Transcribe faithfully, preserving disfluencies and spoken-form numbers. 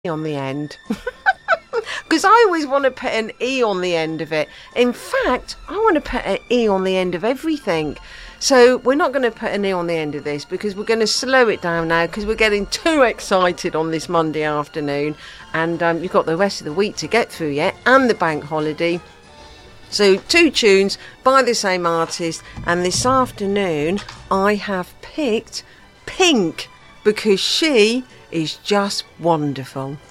on the end. Because I always want to put an E on the end of it. In fact, I want to put an E on the end of everything. So we're not going to put an E on the end of this because we're going to slow it down now because we're getting too excited on this Monday afternoon. And um, you've got the rest of the week to get through yet and the bank holiday. So two tunes by the same artist. And this afternoon I have picked Pink because she is just wonderful.